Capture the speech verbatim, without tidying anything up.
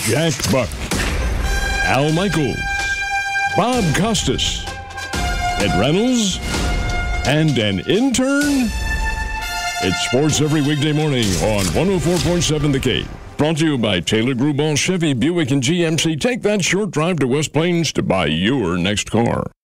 Jack Buck, Al Michaels, Bob Costas, Ed Reynolds, and an intern? It's sports every weekday morning on one oh four point seven The Cave. Brought to you by Taylor Gruball, Chevy, Buick, and G M C. Take that short drive to West Plains to buy your next car.